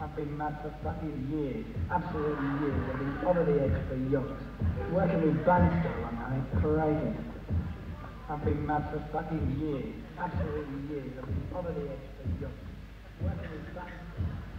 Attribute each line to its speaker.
Speaker 1: I've been mad for fucking years, absolutely years. I've been over the edge for yonks. Working with bands still one night, crazy. I've been mad for fucking years, absolutely years. I've been over the edge for yonks. Working with bands.